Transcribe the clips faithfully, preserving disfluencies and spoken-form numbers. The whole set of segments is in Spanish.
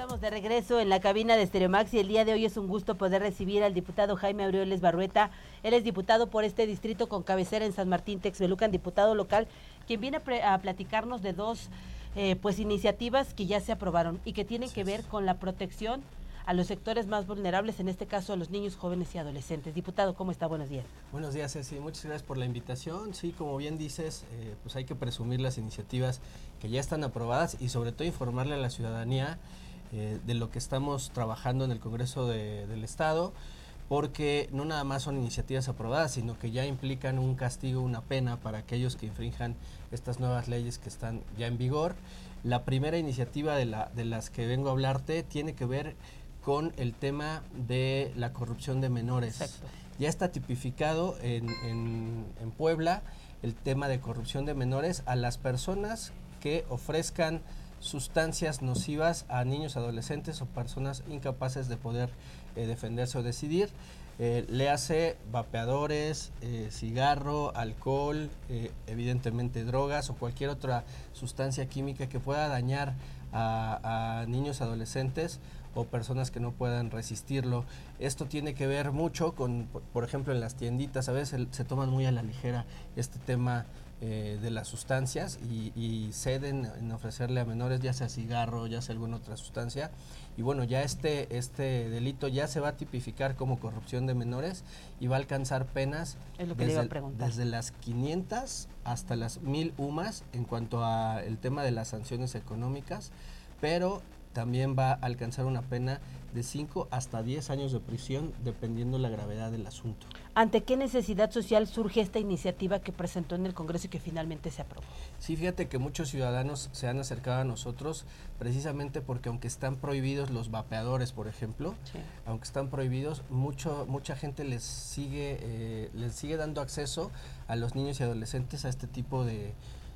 estamos de regreso en la cabina de Stereomax y el día de hoy es un gusto poder recibir al diputado Jaime Aureoles Barrueta. Él es diputado por este distrito con cabecera en San Martín Texmelucan, diputado local, quien viene a, pre- a platicarnos de dos eh, pues iniciativas que ya se aprobaron y que tienen que ver con la protección a los sectores más vulnerables, en este caso a los niños, jóvenes y adolescentes. Diputado, ¿cómo está? Buenos días. Buenos días, Ceci. Muchas gracias por la invitación. Sí, como bien dices, eh, pues hay que presumir las iniciativas que ya están aprobadas y sobre todo informarle a la ciudadanía eh, de lo que estamos trabajando en el Congreso de, del Estado, porque no nada más son iniciativas aprobadas, sino que ya implican un castigo, una pena para aquellos que infrinjan estas nuevas leyes que están ya en vigor. La primera iniciativa de, la, de las que vengo a hablarte tiene que ver con el tema de la corrupción de menores. Exacto. Ya está tipificado en, en, en Puebla el tema de corrupción de menores a las personas que ofrezcan sustancias nocivas a niños, adolescentes o personas incapaces de poder eh, defenderse o decidir. Eh, le hace vapeadores, eh, cigarro, alcohol, eh, evidentemente drogas o cualquier otra sustancia química que pueda dañar a, a niños, adolescentes o personas que no puedan resistirlo. Esto tiene que ver mucho con, por ejemplo, en las tienditas, a veces se, se toman muy a la ligera este tema eh, de las sustancias y, y ceden en ofrecerle a menores ya sea cigarro, ya sea alguna otra sustancia. Y bueno, ya este, este delito ya se va a tipificar como corrupción de menores y va a alcanzar penas Es lo que desde, le iba a preguntar. desde las quinientas hasta las mil UMAS en cuanto a el tema de las sanciones económicas, pero también va a alcanzar una pena de cinco hasta diez años de prisión, dependiendo la gravedad del asunto. ¿Ante qué necesidad social surge esta iniciativa que presentó en el Congreso y que finalmente se aprobó? Sí, fíjate que muchos ciudadanos se han acercado a nosotros precisamente porque aunque están prohibidos los vapeadores, por ejemplo, Sí. aunque están prohibidos, mucho, mucha gente les sigue, eh, les sigue dando acceso a los niños y adolescentes a este tipo de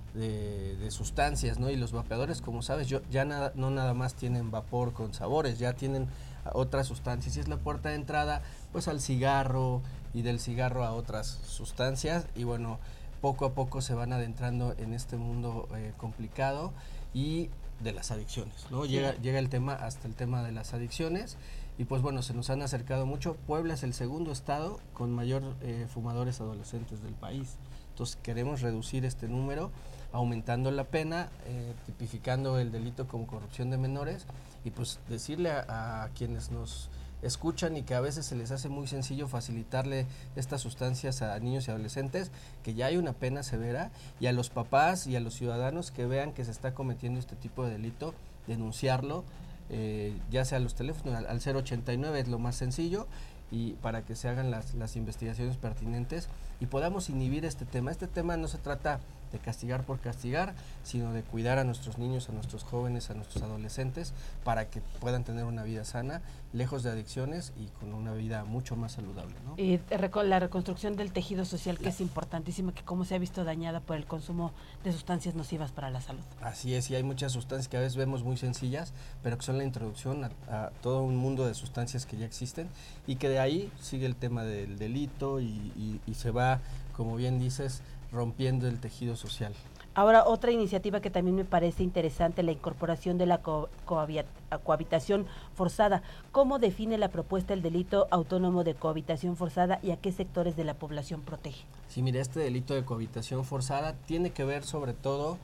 De, de sustancias, ¿no? Y los vapeadores, como sabes, yo, ya nada, no nada más tienen vapor con sabores, ya tienen otras sustancias y es la puerta de entrada pues al cigarro y del cigarro a otras sustancias y bueno, poco a poco se van adentrando en este mundo eh, complicado y de las adicciones, ¿no? Sí. Llega, llega el tema hasta el tema de las adicciones y pues bueno, se nos han acercado mucho. Puebla es el segundo estado con mayor eh, fumadores adolescentes del país. Entonces queremos reducir este número aumentando la pena, eh, tipificando el delito como corrupción de menores y pues decirle a, a quienes nos escuchan y que a veces se les hace muy sencillo facilitarle estas sustancias a niños y adolescentes, que ya hay una pena severa, y a los papás y a los ciudadanos que vean que se está cometiendo este tipo de delito, denunciarlo, eh, ya sea a los teléfonos, al, al cero ochenta y nueve es lo más sencillo, y para que se hagan las, las investigaciones pertinentes y podamos inhibir este tema. Este tema no se trata de castigar por castigar, sino de cuidar a nuestros niños, a nuestros jóvenes, a nuestros adolescentes, para que puedan tener una vida sana, lejos de adicciones y con una vida mucho más saludable, ¿no? Y la reconstrucción del tejido social, que es importantísima, que cómo se ha visto dañada por el consumo de sustancias nocivas para la salud. Así es, y hay muchas sustancias que a veces vemos muy sencillas, pero que son la introducción a, a todo un mundo de sustancias que ya existen y que de ahí sigue el tema del delito y, y, y se va, como bien dices, rompiendo el tejido social. Ahora, otra iniciativa que también me parece interesante, la incorporación de la co cohabitación forzada. ¿Cómo define la propuesta el delito autónomo de cohabitación forzada y a qué sectores de la población protege? Sí, mira, este delito de cohabitación forzada tiene que ver sobre todo,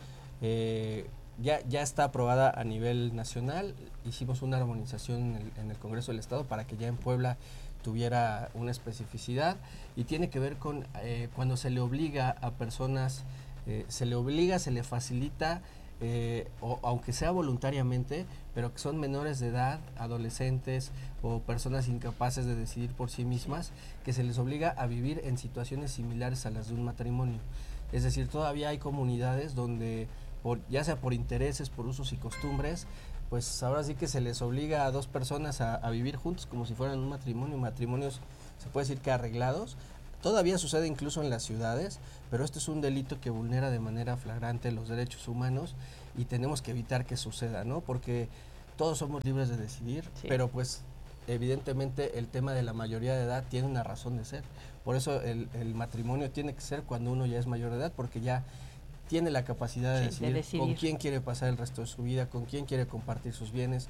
eh, ya, ya está aprobada a nivel nacional, hicimos una armonización en el, en el Congreso del Estado para que ya en Puebla tuviera una especificidad y tiene que ver con eh, cuando se le obliga a personas, eh, se le obliga, se le facilita, eh, o, aunque sea voluntariamente, pero que son menores de edad, adolescentes o personas incapaces de decidir por sí mismas, que se les obliga a vivir en situaciones similares a las de un matrimonio. Es decir, todavía hay comunidades donde, por, ya sea por intereses, por usos y costumbres, pues ahora sí que se les obliga a dos personas a, a vivir juntos como si fueran un matrimonio, matrimonios se puede decir que arreglados. Todavía sucede incluso en las ciudades, pero este es un delito que vulnera de manera flagrante los derechos humanos y tenemos que evitar que suceda, ¿no? Porque todos somos libres de decidir, sí. Pero pues evidentemente el tema de la mayoría de edad tiene una razón de ser. Por eso el, el matrimonio tiene que ser cuando uno ya es mayor de edad, porque ya tiene la capacidad de, sí, decidir, de decidir con quién quiere pasar el resto de su vida, con quién quiere compartir sus bienes.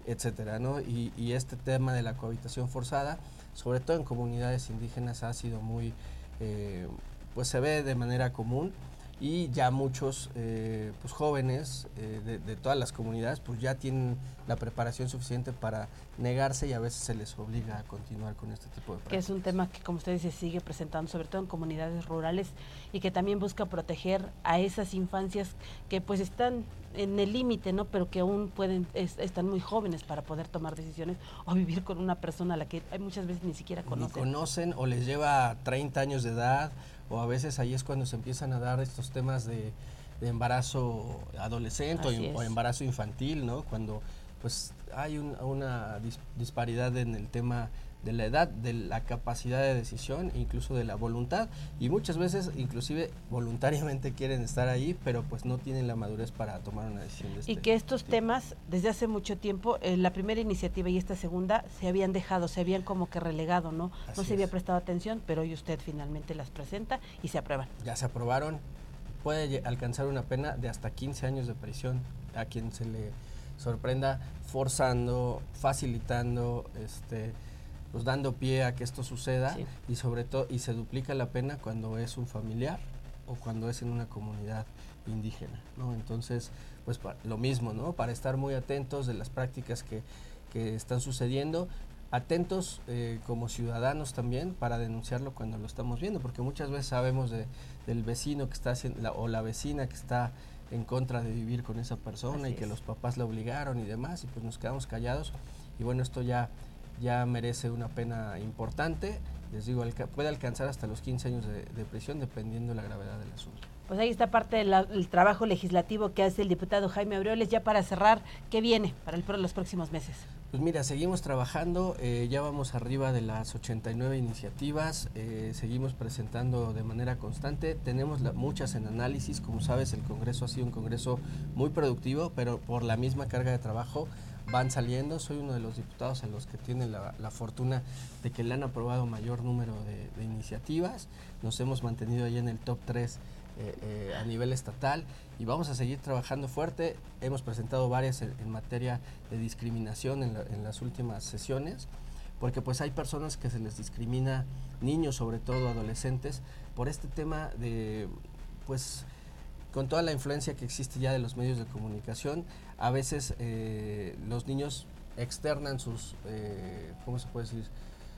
etcétera, ¿no? Y, y este tema de la cohabitación forzada, sobre todo en comunidades indígenas, ha sido muy, eh, pues se ve de manera común, y ya muchos eh, pues jóvenes eh, de, de todas las comunidades pues ya tienen la preparación suficiente para negarse, y a veces se les obliga a continuar con este tipo de prácticas. Que es un tema que, como usted dice, sigue presentando sobre todo en comunidades rurales, y que también busca proteger a esas infancias que pues están en el límite, ¿no? Pero que aún pueden es, están muy jóvenes para poder tomar decisiones o vivir con una persona a la que muchas veces ni siquiera conocen. Ni conocen, o les lleva treinta años de edad, o a veces ahí es cuando se empiezan a dar estos temas de, de embarazo adolescente o, o embarazo infantil, ¿no? Cuando pues hay un, una dis, disparidad en el tema de la edad, de la capacidad de decisión, incluso de la voluntad, y muchas veces inclusive voluntariamente quieren estar ahí, pero pues no tienen la madurez para tomar una decisión de este Y que estos tipo. temas, desde hace mucho tiempo, eh, la primera iniciativa y esta segunda, se habían dejado, se habían como que relegado, ¿no? Así no se había es. prestado atención, pero hoy usted finalmente las presenta y se aprueban. Ya se aprobaron, puede alcanzar una pena de hasta quince años de prisión a quien se le sorprenda forzando, facilitando, este... pues dando pie a que esto suceda, sí. y sobre todo, y se duplica la pena cuando es un familiar o cuando es en una comunidad indígena, ¿no? Entonces, pues pa, lo mismo, ¿no? Para estar muy atentos de las prácticas que, que están sucediendo, atentos eh, como ciudadanos también para denunciarlo cuando lo estamos viendo, porque muchas veces sabemos de, del vecino que está haciendo, la, o la vecina que está en contra de vivir con esa persona. Así y que es. Los papás la obligaron y demás, y pues nos quedamos callados, y bueno, esto ya ya merece una pena importante, les digo, alca- puede alcanzar hasta los quince años de, de prisión, dependiendo de la gravedad del asunto. Pues ahí está parte del trabajo legislativo que hace el diputado Jaime Aureoles. Ya para cerrar, ¿qué viene para el, los próximos meses? Pues mira, seguimos trabajando, eh, ya vamos arriba de las ochenta y nueve iniciativas, eh, seguimos presentando de manera constante, tenemos la, muchas en análisis. Como sabes, el Congreso ha sido un Congreso muy productivo, pero por la misma carga de trabajo van saliendo. Soy uno de los diputados a los que tiene la, la fortuna de que le han aprobado mayor número de, de iniciativas. Nos hemos mantenido ahí en el top tres eh, eh, a nivel estatal, y vamos a seguir trabajando fuerte. Hemos presentado varias en, en materia de discriminación en, la, en las últimas sesiones, porque pues hay personas que se les discrimina, niños sobre todo, adolescentes, por este tema de, pues, con toda la influencia que existe ya de los medios de comunicación, a veces eh, los niños externan sus, eh, ¿cómo se puede decir?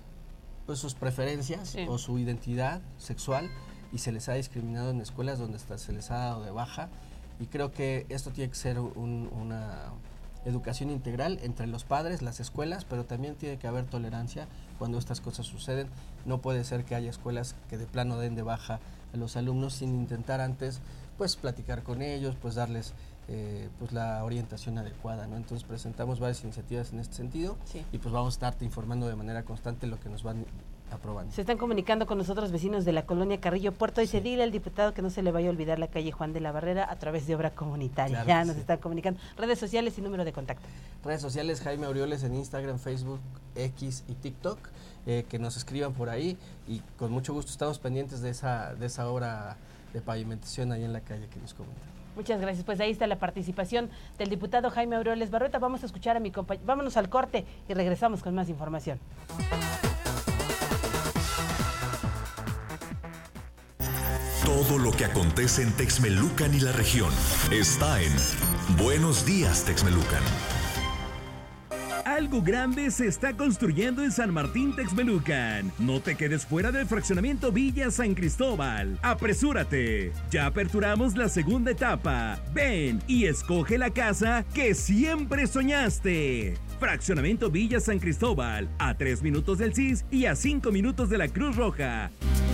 Pues sus preferencias, sí. o su identidad sexual, y se les ha discriminado en escuelas donde hasta se les ha dado de baja, y creo que esto tiene que ser un, una educación integral entre los padres, las escuelas, pero también tiene que haber tolerancia cuando estas cosas suceden. No puede ser que haya escuelas que de plano den de baja a los alumnos sin intentar antes pues platicar con ellos, pues darles eh, pues la orientación adecuada, ¿no? Entonces presentamos varias iniciativas en este sentido, sí. y pues vamos a estarte informando de manera constante lo que nos van aprobando. Se están comunicando con nosotros vecinos de la colonia Carrillo Puerto, y sí. se dile al diputado que no se le vaya a olvidar la calle Juan de la Barrera a través de obra comunitaria. Claro, ya nos sí. están comunicando. Redes sociales y número de contacto. Redes sociales, Jaime Aureoles en Instagram, Facebook, X y TikTok, eh, que nos escriban por ahí, y con mucho gusto estamos pendientes de esa, de esa obra de pavimentación ahí en la calle que nos comentan. Muchas gracias. Pues ahí está la participación del diputado Jaime Aureoles Barrueta. Vamos a escuchar a mi compañero. Vámonos al corte y regresamos con más información. Todo lo que acontece en Texmelucan y la región está en Buenos Días, Texmelucan. Algo grande se está construyendo en San Martín Texmelucan. No te quedes fuera del fraccionamiento Villa San Cristóbal. ¡Apresúrate! Ya aperturamos la segunda etapa. Ven y escoge la casa que siempre soñaste. Fraccionamiento Villa San Cristóbal, a tres minutos del C I S y a cinco minutos de la Cruz Roja.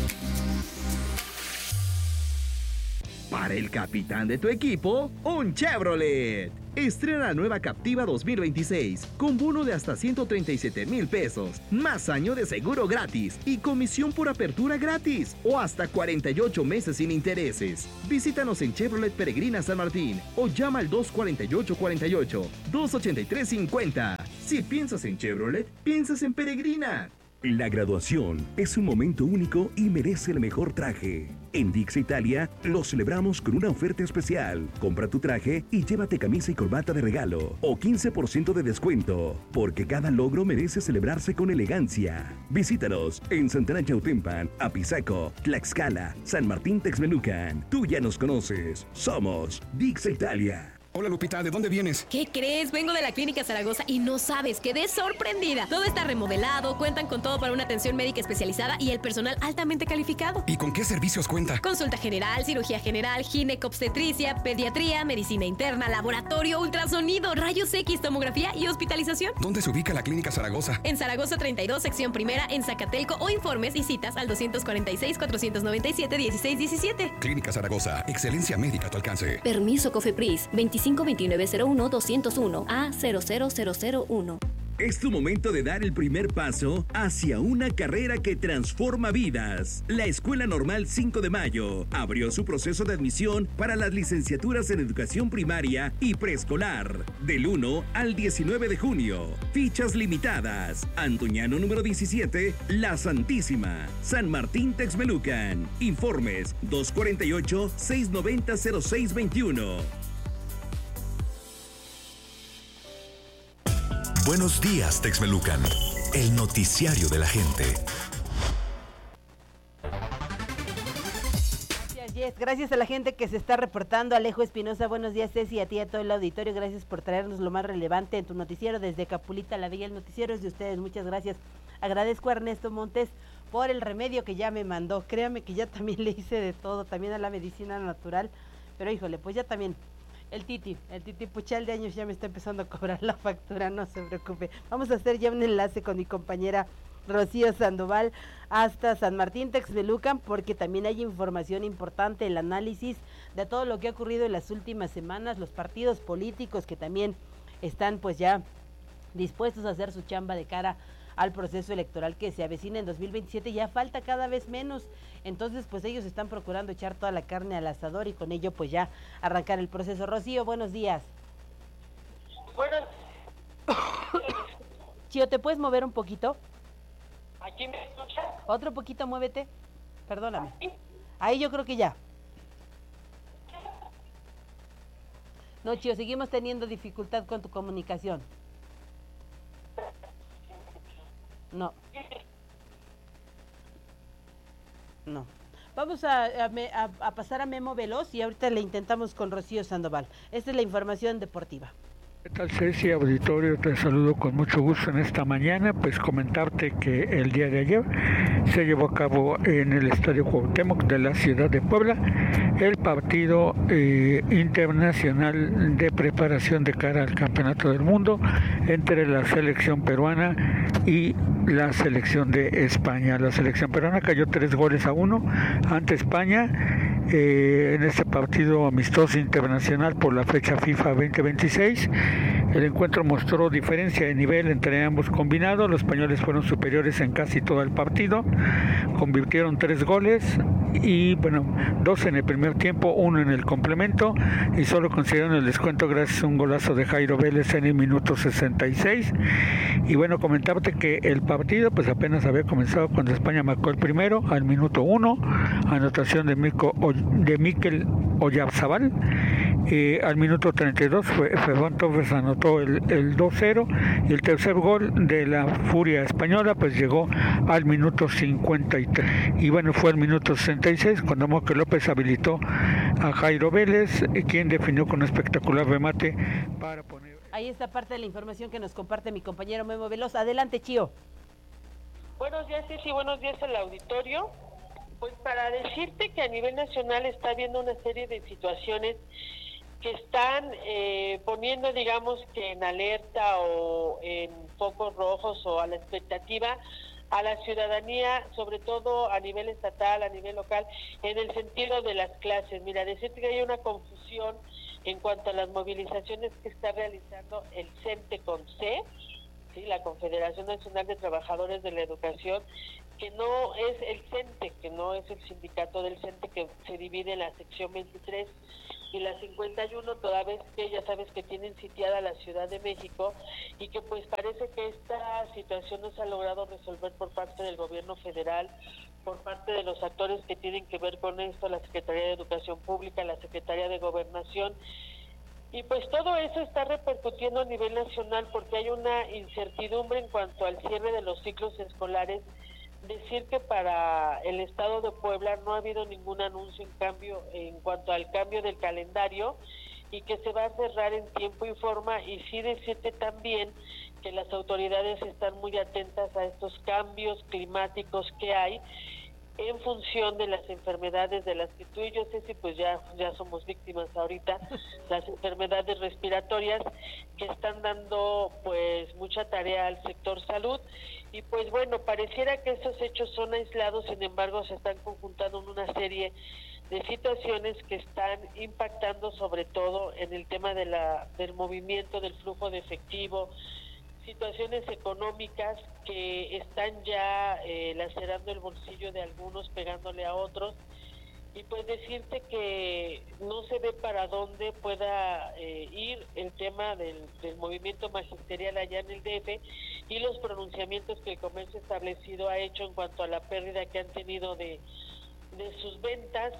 Para el capitán de tu equipo, un Chevrolet. Estrena la nueva Captiva dos mil veintiséis con bono de hasta ciento treinta y siete mil pesos, más año de seguro gratis y comisión por apertura gratis o hasta cuarenta y ocho meses sin intereses. Visítanos en Chevrolet Peregrina San Martín o llama al dos cuarenta y ocho cuarenta y ocho, dos ochenta y tres cincuenta. Si piensas en Chevrolet, piensas en Peregrina. La graduación es un momento único y merece el mejor traje. En Dixa Italia lo celebramos con una oferta especial. Compra tu traje y llévate camisa y corbata de regalo o quince por ciento de descuento, porque cada logro merece celebrarse con elegancia. Visítanos en Santana Chautempan, Apizaco, Tlaxcala, San Martín Texmelucan. Tú ya nos conoces. Somos Dixa Italia. Hola Lupita, ¿de dónde vienes? ¿Qué crees? Vengo de la Clínica Zaragoza y no sabes, quedé sorprendida. Todo está remodelado, cuentan con todo para una atención médica especializada y el personal altamente calificado. ¿Y con qué servicios cuenta? Consulta general, cirugía general, ginecobstetricia, pediatría, medicina interna, laboratorio, ultrasonido, rayos X, tomografía y hospitalización. ¿Dónde se ubica la Clínica Zaragoza? En Zaragoza treinta y dos, sección primera, en Zacatelco, o informes y citas al dos cuatro seis, cuatro nueve siete, uno seis uno siete. Clínica Zaragoza, excelencia médica a tu alcance. Permiso COFEPRIS veinticinco veintinueve cero uno doscientos uno A cero cero cero cero uno. Es tu momento de dar el primer paso hacia una carrera que transforma vidas. La Escuela Normal cinco de Mayo abrió su proceso de admisión para las licenciaturas en educación primaria y preescolar del uno al diecinueve de junio. Fichas limitadas. Antoñano número diecisiete, La Santísima, San Martín Texmelucan. Informes dos cuatro ocho, seis nueve cero, cero seis dos uno. Buenos días, Texmelucan, el noticiario de la gente. Gracias, Jess. Gracias a la gente que se está reportando. Alejo Espinosa, buenos días, Ceci, a ti y a todo el auditorio. Gracias por traernos lo más relevante en tu noticiero desde Capulita, La Villa. El noticiero es de ustedes, muchas gracias. Agradezco a Ernesto Montes por el remedio que ya me mandó. Créame que ya también le hice de todo, también a la medicina natural. Pero híjole, pues ya también... El Titi, el Titi Puchal de años ya me está empezando a cobrar la factura, no se preocupe. Vamos a hacer ya un enlace con mi compañera Rocío Sandoval hasta San Martín Texmelucan, porque también hay información importante, el análisis de todo lo que ha ocurrido en las últimas semanas, los partidos políticos que también están pues ya dispuestos a hacer su chamba de cara al proceso electoral que se avecina en dos mil veintisiete. Ya falta cada vez menos, entonces pues ellos están procurando echar toda la carne al asador y con ello pues ya arrancar el proceso. Rocío, buenos días. Buenos. Chío, ¿te puedes mover un poquito? ¿Aquí me escuchas? Otro poquito, muévete, perdóname. Ahí yo creo que ya. No, Chío, seguimos teniendo dificultad con tu comunicación. No. No. Vamos a, a, a pasar a Memo Veloz y ahorita le intentamos con Rocío Sandoval. Esta es la información deportiva. ¿Qué tal, Ceci? Auditorio, te saludo con mucho gusto en esta mañana. Pues comentarte que el día de ayer se llevó a cabo en el Estadio Cuauhtémoc de la ciudad de Puebla el partido eh, internacional de preparación de cara al Campeonato del Mundo entre la selección peruana y la selección de España. La selección peruana cayó tres goles a uno ante España eh, en este partido amistoso internacional por la fecha FIFA veinte veintiséis. El encuentro mostró diferencia de nivel entre ambos combinados. Los españoles fueron superiores en casi todo el partido, convirtieron tres goles y bueno, dos en el primer tiempo, uno en el complemento, y solo consiguieron el descuento gracias a un golazo de Jairo Vélez en el minuto sesenta y seis. Y bueno, comentarte que el partido pues apenas había comenzado cuando España marcó el primero al minuto uno, anotación de Mico, de Mikel Oyarzabal. Eh, al minuto treinta y dos fue Ferran Torres anotó el, el dos cero, y el tercer gol de la Furia Española pues llegó al minuto cincuenta y tres, y bueno, fue al minuto sesenta y seis cuando Moque López habilitó a Jairo Vélez, quien definió con un espectacular remate para poner... Ahí está parte de la información que nos comparte mi compañero Memo Veloz. Adelante, Chío. Buenos días, Ceci, buenos días al auditorio. Pues para decirte que a nivel nacional está habiendo una serie de situaciones que están eh, poniendo, digamos, que en alerta o en focos rojos o a la expectativa a la ciudadanía, sobre todo a nivel estatal, a nivel local, en el sentido de las clases. Mira, decirte que hay una confusión en cuanto a las movilizaciones que está realizando el CENTE con C, ¿sí? La Confederación Nacional de Trabajadores de la Educación, que no es el CENTE, que no es el sindicato del CENTE, que se divide en la sección veintitrés y la cincuenta y uno, toda vez que ya sabes que tienen sitiada la Ciudad de México, y que pues parece que esta situación no se ha logrado resolver por parte del gobierno federal, por parte de los actores que tienen que ver con esto, la Secretaría de Educación Pública, la Secretaría de Gobernación, y pues todo eso está repercutiendo a nivel nacional porque hay una incertidumbre en cuanto al cierre de los ciclos escolares. Decir que para el estado de Puebla no ha habido ningún anuncio en cambio en cuanto al cambio del calendario y que se va a cerrar en tiempo y forma, y sí decirte también que las autoridades están muy atentas a estos cambios climáticos que hay en función de las enfermedades de las que tú y yo, Ceci, pues ya, ya somos víctimas ahorita, las enfermedades respiratorias que están dando pues mucha tarea al sector salud. Y pues bueno, pareciera que estos hechos son aislados, sin embargo se están conjuntando en una serie de situaciones que están impactando sobre todo en el tema de la del movimiento, del flujo de efectivo, situaciones económicas que están ya eh, lacerando el bolsillo de algunos, pegándole a otros, y pues decirte que no se ve para dónde pueda eh, ir el tema del, del movimiento magisterial allá en el D F y los pronunciamientos que el comercio establecido ha hecho en cuanto a la pérdida que han tenido de, de sus ventas,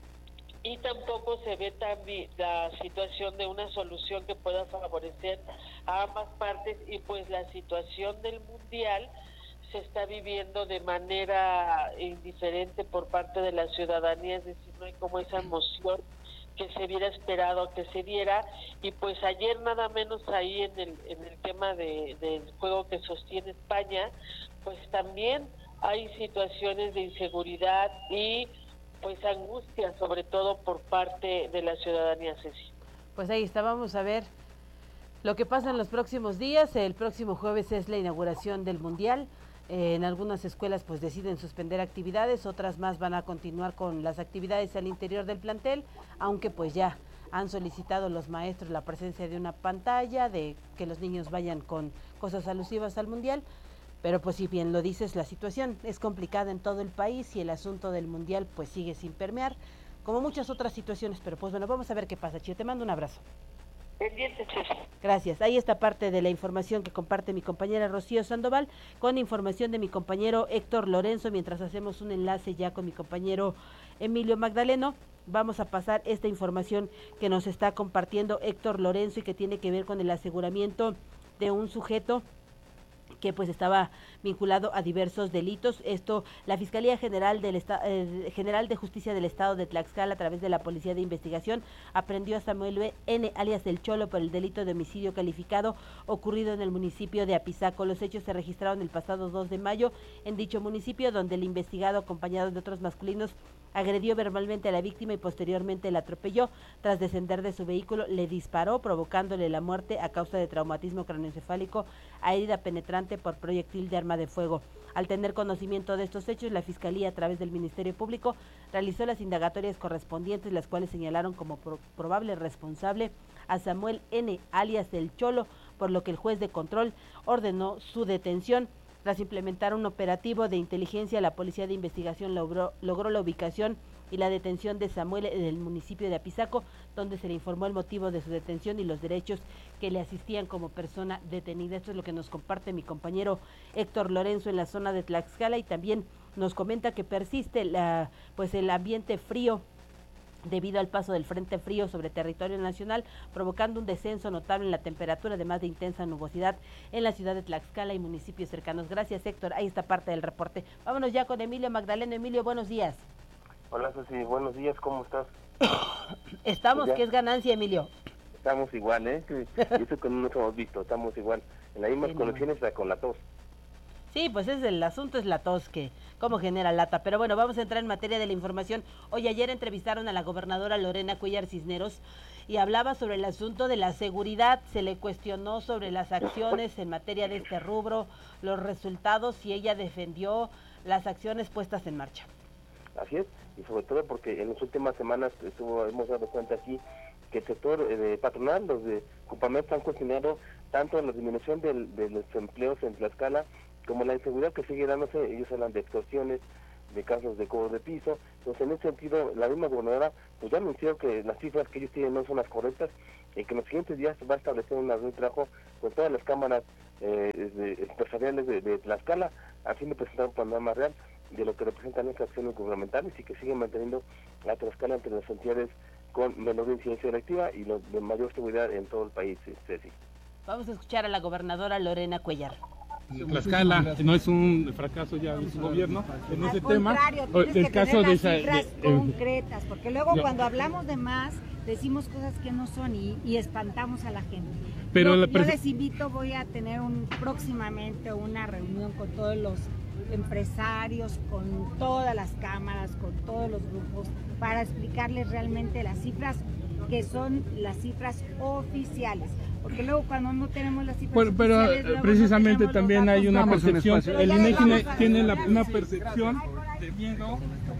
y tampoco se ve también la situación de una solución que pueda favorecer a ambas partes, y pues la situación del mundial se está viviendo de manera indiferente por parte de la ciudadanía, es decir, no hay como esa emoción que se hubiera esperado que se diera. Y pues ayer nada menos ahí en el en el tema de, del juego que sostiene España, pues también hay situaciones de inseguridad y pues angustia, sobre todo por parte de la ciudadanía, Ceci. Pues ahí está, vamos a ver lo que pasa en los próximos días. El próximo jueves es la inauguración del Mundial. Eh, en algunas escuelas pues deciden suspender actividades, otras más van a continuar con las actividades al interior del plantel, aunque pues ya han solicitado los maestros la presencia de una pantalla, de que los niños vayan con cosas alusivas al Mundial. Pero pues si bien lo dices, la situación es complicada en todo el país y el asunto del Mundial pues sigue sin permear, como muchas otras situaciones. Pero pues bueno, vamos a ver qué pasa, Chio. Te mando un abrazo. Pendiente, Ceci. Gracias. Ahí está parte de la información que comparte mi compañera Rocío Sandoval con información de mi compañero Héctor Lorenzo. Mientras hacemos un enlace ya con mi compañero Emilio Magdaleno, vamos a pasar esta información que nos está compartiendo Héctor Lorenzo y que tiene que ver con el aseguramiento de un sujeto que pues estaba vinculado a diversos delitos. Esto, la Fiscalía General del Esta- eh, General de Justicia del Estado de Tlaxcala, a través de la Policía de Investigación, aprendió a Samuel N., alias El Cholo, por el delito de homicidio calificado ocurrido en el municipio de Apizaco. Los hechos se registraron el pasado dos de mayo en dicho municipio, donde el investigado, acompañado de otros masculinos, agredió verbalmente a la víctima y posteriormente la atropelló. Tras descender de su vehículo, le disparó, provocándole la muerte a causa de traumatismo craneoencefálico a herida penetrante por proyectil de arma de fuego. Al tener conocimiento de estos hechos, la Fiscalía, a través del Ministerio Público, realizó las indagatorias correspondientes, las cuales señalaron como pro- probable responsable a Samuel N., alias El Cholo, por lo que el juez de control ordenó su detención. Tras implementar un operativo de inteligencia, la Policía de Investigación logró, logró la ubicación y la detención de Samuel en el municipio de Apizaco, donde se le informó el motivo de su detención y los derechos que le asistían como persona detenida. Esto es lo que nos comparte mi compañero Héctor Lorenzo en la zona de Tlaxcala, y también nos comenta que persiste la, pues el ambiente frío debido al paso del frente frío sobre territorio nacional, provocando un descenso notable en la temperatura, además de intensa nubosidad en la ciudad de Tlaxcala y municipios cercanos. Gracias, Héctor. Ahí está parte del reporte. Vámonos ya con Emilio Magdaleno. Emilio, buenos días. Hola, Ceci, buenos días, ¿cómo estás? Estamos, ¿Ya? ¿Qué es ganancia, Emilio? Estamos igual, ¿eh? Y eso que no nos hemos visto, estamos igual. En las mismas Sí, no. conexiones con la tos. Sí, pues es el asunto, es la tos que cómo genera lata. Pero bueno, vamos a entrar en materia de la información. Hoy ayer entrevistaron a la gobernadora Lorena Cuellar Cisneros y hablaba sobre el asunto de la seguridad. Se le cuestionó sobre las acciones en materia de este rubro, los resultados, y ella defendió las acciones puestas en marcha. Así es, y sobre todo porque en las últimas semanas estuvo, hemos dado cuenta aquí que el sector eh, de patronal, los de Copamex, han cuestionado tanto la disminución del, de los empleos en Tlaxcala como la inseguridad que sigue dándose, ellos hablan de extorsiones, de casos de cobro de piso. Entonces, en ese sentido, la misma gobernadora pues ya anunció que las cifras que ellos tienen no son las correctas y que en los siguientes días va a establecer una reunión de trabajo con todas las cámaras eh, de, empresariales de, de Tlaxcala, a fin de presentar un panorama real de lo que representan estas acciones gubernamentales y que siguen manteniendo la Tlaxcala entre las entidades con menor incidencia electiva y lo, de mayor seguridad en todo el país. Ceci. Vamos a escuchar a la gobernadora Lorena Cuellar. Tlaxcala no es un fracaso ya de su gobierno en ese tema. Tienes el que caso tener de esa, cifras de, eh, concretas, porque luego yo, cuando hablamos de más decimos cosas que no son y, y espantamos a la gente. Pero yo, la yo les invito, voy a tener un próximamente una reunión con todos los empresarios, con todas las cámaras, con todos los grupos, para explicarles realmente las cifras que son las cifras oficiales, porque luego cuando no tenemos las cifras pero, pero oficiales precisamente no también hay una percepción, el INEGI tiene la, una percepción de miedo.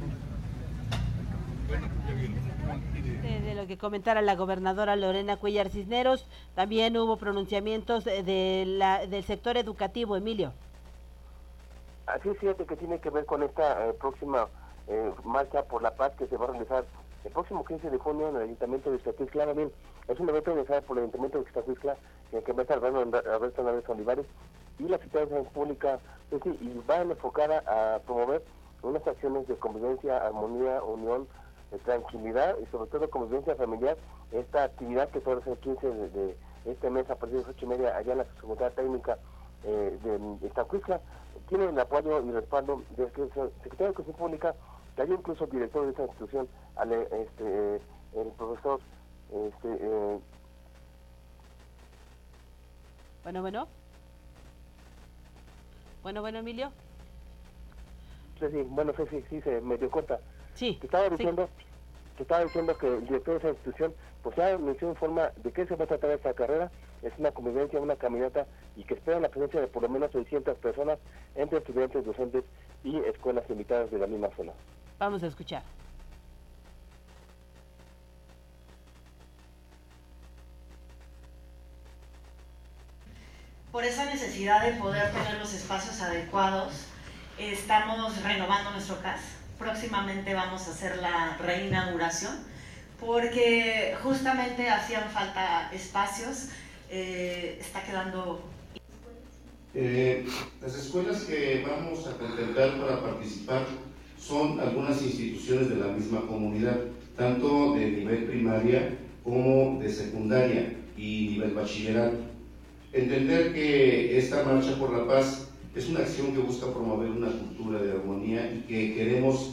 De, de lo que comentara la gobernadora Lorena Cuellar Cisneros, también hubo pronunciamientos de la, del sector educativo, Emilio. Así es cierto que tiene que ver con esta eh, próxima eh, marcha por la paz que se va a realizar el próximo quince de junio en el Ayuntamiento de Ixtacuistla. Bien, es un evento organizado por el Ayuntamiento de Ixtacuistla en que va a estar Alberto Hernández Olivares y la Secretaría de Salud Pública, pues sí, y va enfocada a promover unas acciones de convivencia, armonía, unión, de tranquilidad y sobre todo convivencia familiar. Esta actividad que se va a hacer el quince de, de este mes a partir de las ocho y media allá en la Secretaría Técnica eh, de Ixtacuistla tiene el apoyo y respaldo del Secretario de Educación Pública, que hay incluso director de esta institución, este, el profesor este, eh... bueno bueno bueno bueno Emilio sí, sí, bueno sí, sí, sí se me dio cuenta sí te estaba diciendo sí. te estaba diciendo que el director de esa institución pues ya anunció en forma de qué se va a tratar esta carrera. Es una convivencia, una caminata y que espera la presencia de por lo menos seiscientas personas entre estudiantes, docentes y escuelas invitadas de la misma zona. Vamos a escuchar. Por esa necesidad de poder tener los espacios adecuados, estamos renovando nuestro C A S. Próximamente vamos a hacer la reinauguración, porque justamente hacían falta espacios, eh, está quedando... Eh, las escuelas que vamos a contemplar para participar son algunas instituciones de la misma comunidad, tanto de nivel primaria como de secundaria y nivel bachillerato. Entender que esta Marcha por la Paz es una acción que busca promover una cultura de armonía y que queremos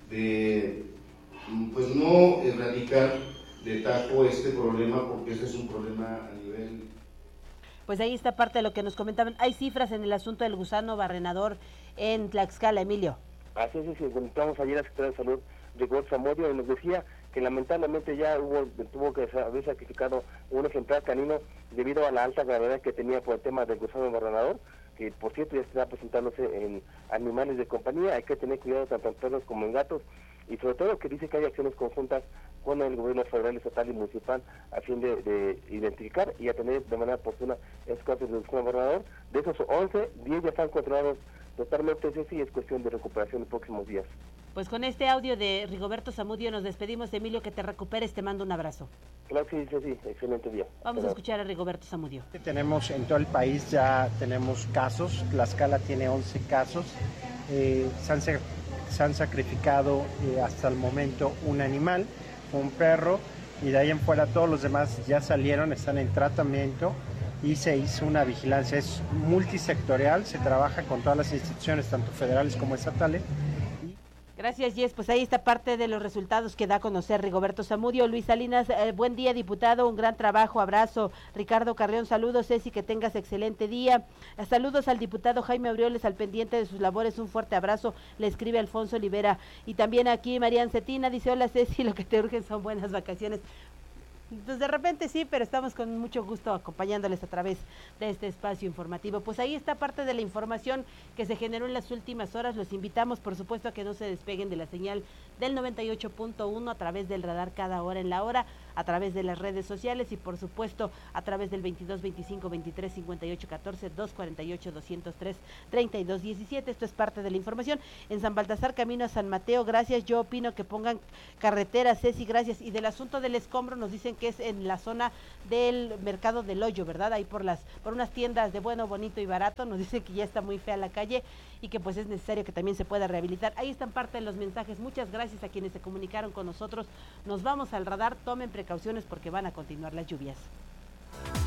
de, pues no erradicar de tajo este problema, porque ese es un problema a nivel... Pues ahí está parte de lo que nos comentaban. Hay cifras en el asunto del gusano barrenador en Tlaxcala, Emilio. Así es, sí, entramos ayer a la Secretaría de Salud de Rigoberto Zamudio y nos decía que lamentablemente ya hubo tuvo que haber sacrificado un ejemplar canino debido a la alta gravedad que tenía por el tema del gusano barrenador, que por cierto ya está presentándose en animales de compañía. Hay que tener cuidado tanto en perros como en gatos, y sobre todo que dice que hay acciones conjuntas con el gobierno federal, estatal y municipal a fin de, de identificar y atender de manera oportuna esos casos de gusano barrenador. De esos once, diez ya están controlados totalmente, eso sí es cuestión de recuperación en próximos días. Pues con este audio de Rigoberto Zamudio nos despedimos. Emilio, que te recuperes, te mando un abrazo. Claro que sí, sí, excelente día. Vamos a escuchar a Rigoberto Zamudio. Tenemos en todo el país, ya tenemos casos, Tlaxcala tiene once casos, eh, se, han, se han sacrificado eh, hasta el momento un animal, un perro, y de ahí en fuera todos los demás ya salieron, están en tratamiento y se hizo una vigilancia, es multisectorial, se trabaja con todas las instituciones, tanto federales como estatales. Gracias, Jess. Pues ahí está parte de los resultados que da a conocer Rigoberto Zamudio. Luis Salinas, eh, buen día, diputado, un gran trabajo, abrazo. Ricardo Carrión, saludos, Ceci, que tengas excelente día. Eh, saludos al diputado Jaime Aureoles, al pendiente de sus labores, un fuerte abrazo, le escribe Alfonso Olivera. Y también aquí Marian Cetina dice, hola Ceci, lo que te urgen son buenas vacaciones. Pues de repente sí, pero estamos con mucho gusto acompañándoles a través de este espacio informativo. Pues ahí está parte de la información que se generó en las últimas horas. Los invitamos, por supuesto, a que no se despeguen de la señal del noventa y ocho punto uno a través del radar cada hora en la hora. a través de las redes sociales y por supuesto a través del veintidós veinticinco veintitrés cincuenta y ocho catorce dos cuarenta y ocho doscientos tres treinta y dos diecisiete. Esto es parte de la información. En San Baltasar, camino a San Mateo, gracias. Yo opino que pongan carreteras, Ceci, gracias. Y del asunto del escombro nos dicen que es en la zona del mercado del Hoyo, ¿verdad? Ahí por las por unas tiendas de bueno, bonito y barato. Nos dicen que ya está muy fea la calle y que pues es necesario que también se pueda rehabilitar. Ahí están parte de los mensajes. Muchas gracias a quienes se comunicaron con nosotros. Nos vamos al radar. Tomen precauciones porque van a continuar las lluvias.